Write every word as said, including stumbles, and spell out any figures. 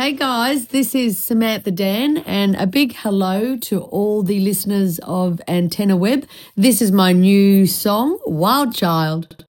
Hey guys, this is Samantha Dan, and a big hello to all the listeners of Antenna Web. This is my new song, Wild Child.